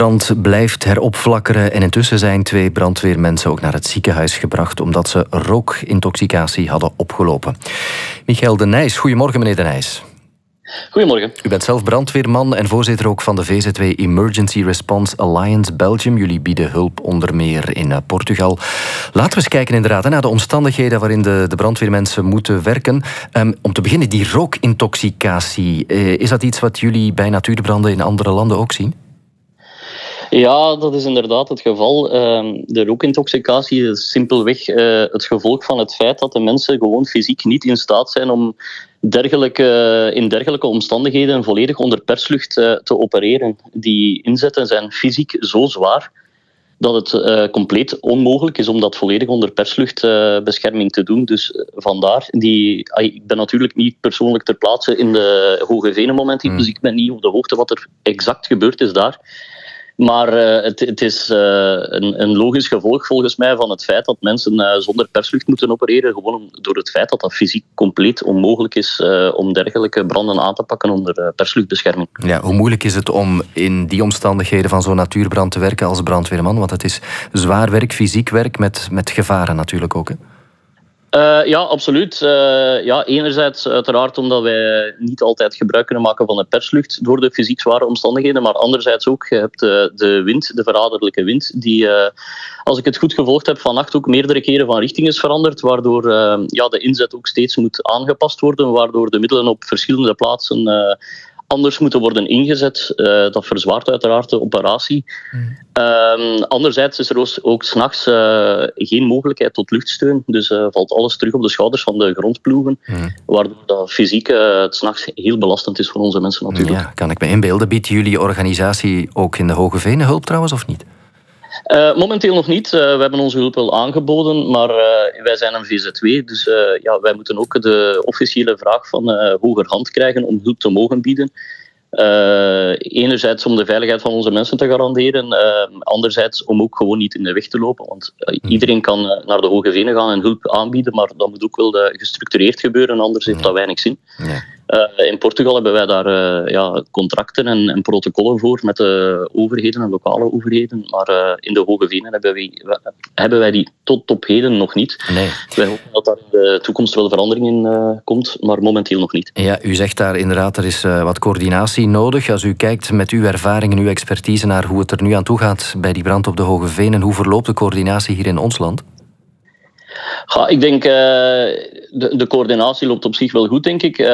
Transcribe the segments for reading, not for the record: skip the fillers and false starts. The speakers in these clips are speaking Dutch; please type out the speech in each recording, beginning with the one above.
brand blijft heropflakkeren en intussen zijn 2 brandweermensen ook naar het ziekenhuis gebracht omdat ze rookintoxicatie hadden opgelopen. Michael de Nijs, goedemorgen meneer de Nijs. Goedemorgen. U bent zelf brandweerman en voorzitter ook van de VZW Emergency Response Alliance Belgium. Jullie bieden hulp onder meer in Portugal. Laten we eens kijken inderdaad naar de omstandigheden waarin de brandweermensen moeten werken. Om te beginnen, die rookintoxicatie. Is dat iets wat jullie bij natuurbranden in andere landen ook zien? Ja, dat is inderdaad het geval. De rookintoxicatie is simpelweg het gevolg van het feit dat de mensen gewoon fysiek niet in staat zijn om in dergelijke omstandigheden volledig onder perslucht te opereren. Die inzetten zijn fysiek zo zwaar dat het compleet onmogelijk is om dat volledig onder persluchtbescherming te doen. Dus vandaar, ik ben natuurlijk niet persoonlijk ter plaatse in de Hoge Venen momenteel, dus ik ben niet op de hoogte wat er exact gebeurd is daar. Maar het is een logisch gevolg volgens mij van het feit dat mensen zonder perslucht moeten opereren, gewoon door het feit dat dat fysiek compleet onmogelijk is om dergelijke branden aan te pakken onder persluchtbescherming. Ja, hoe moeilijk is het om in die omstandigheden van zo'n natuurbrand te werken als brandweerman? Want het is zwaar werk, fysiek werk met gevaren natuurlijk ook, hè? Ja, absoluut. Enerzijds uiteraard omdat wij niet altijd gebruik kunnen maken van de perslucht door de fysiek zware omstandigheden, maar anderzijds ook, je hebt de wind, de verraderlijke wind, die, als ik het goed gevolgd heb, vannacht ook meerdere keren van richting is veranderd, waardoor de inzet ook steeds moet aangepast worden, waardoor de middelen op verschillende plaatsen anders moeten worden ingezet. Dat verzwaart uiteraard de operatie. Anderzijds is er ook 's nachts geen mogelijkheid tot luchtsteun. Dus valt alles terug op de schouders van de grondploegen. Waardoor dat fysiek het 's nachts heel belastend is voor onze mensen natuurlijk. Ja, kan ik me inbeelden. Biedt jullie organisatie ook in de Hoge Venen hulp trouwens, of niet? Momenteel nog niet. We hebben onze hulp wel aangeboden, maar wij zijn een VZW, dus wij moeten ook de officiële vraag van hogerhand krijgen om hulp te mogen bieden. Enerzijds om de veiligheid van onze mensen te garanderen, anderzijds om ook gewoon niet in de weg te lopen, want iedereen kan naar de Hoge Venen gaan en hulp aanbieden, maar dat moet ook wel gestructureerd gebeuren, anders heeft dat weinig zin. Ja. In Portugal hebben wij daar contracten en protocollen voor met de overheden en lokale overheden. Maar in de Hoge Venen hebben wij die tot op heden nog niet. Nee. Wij hopen dat daar in de toekomst wel verandering in komt, maar momenteel nog niet. Ja, u zegt daar inderdaad, er is wat coördinatie nodig. Als u kijkt met uw ervaring en uw expertise naar hoe het er nu aan toe gaat bij die brand op de Hoge Venen, hoe verloopt de coördinatie hier in ons land? Ja, ik denk de coördinatie loopt op zich wel goed, denk ik.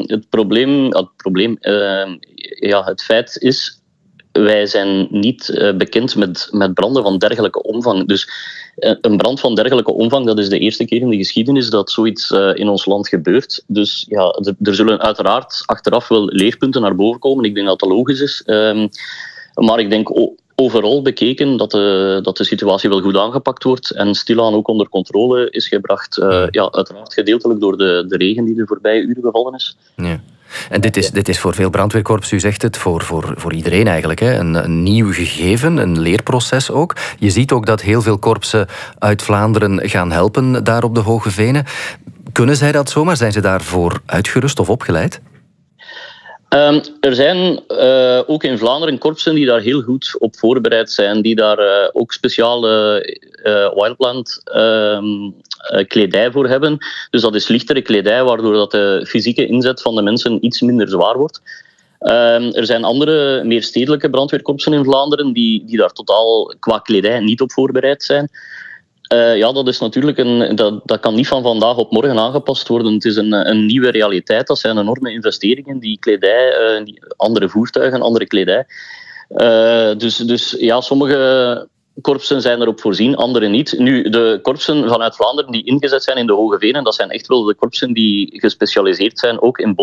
Het feit is, wij zijn niet bekend met branden van dergelijke omvang. Dus een brand van dergelijke omvang, dat is de eerste keer in de geschiedenis dat zoiets in ons land gebeurt. Dus ja, er zullen uiteraard achteraf wel leerpunten naar boven komen. Ik denk dat dat logisch is. Maar ik denk overal bekeken dat de situatie wel goed aangepakt wordt en stilaan ook onder controle is gebracht. Uiteraard gedeeltelijk door de regen die de voorbije uren gevallen is. Ja. En dit is voor veel brandweerkorps, u zegt het, voor iedereen eigenlijk, hè? Een nieuw gegeven, een leerproces ook. Je ziet ook dat heel veel korpsen uit Vlaanderen gaan helpen daar op de Hoge Venen. Kunnen zij dat zomaar? Zijn ze daarvoor uitgerust of opgeleid? Er zijn ook in Vlaanderen korpsen die daar heel goed op voorbereid zijn, die daar ook speciale wildplant kledij voor hebben. Dus dat is lichtere kledij, waardoor dat de fysieke inzet van de mensen iets minder zwaar wordt. Er zijn andere, meer stedelijke brandweerkorpsen in Vlaanderen die daar totaal qua kledij niet op voorbereid zijn. Dat is natuurlijk dat kan niet van vandaag op morgen aangepast worden. Het is een nieuwe realiteit. Dat zijn enorme investeringen, die kledij, andere voertuigen, andere kledij. Dus sommige korpsen zijn erop voorzien, andere niet. Nu, de korpsen vanuit Vlaanderen die ingezet zijn in de Hoge Venen, dat zijn echt wel de korpsen die gespecialiseerd zijn, ook in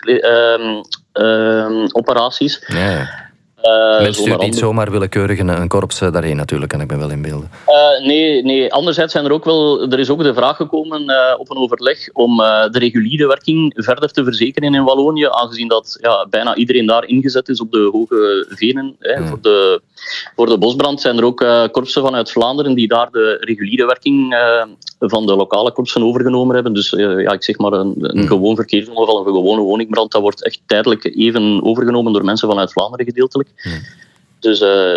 bosbrandoperaties. Ja. Men stuurt niet zomaar willekeurig een korps daarheen natuurlijk, kan ik me wel inbeelden. Nee. Anderzijds er is ook de vraag gekomen op een overleg om de reguliere werking verder te verzekeren in Wallonië, aangezien dat bijna iedereen daar ingezet is op de Hoge Venen. Voor de bosbrand zijn er ook korpsen vanuit Vlaanderen die daar de reguliere werking van de lokale korpsen overgenomen hebben. Dus ik zeg maar een gewoon verkeersongeval, een gewone woningbrand, dat wordt echt tijdelijk even overgenomen door mensen vanuit Vlaanderen gedeeltelijk. Dus